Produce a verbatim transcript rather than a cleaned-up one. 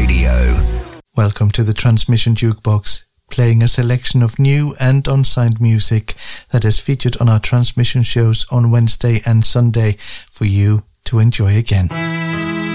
Radio. Welcome to the Transmission Jukebox, playing a selection of new and unsigned music that is featured on our transmission shows on Wednesday and Sunday for you to enjoy again.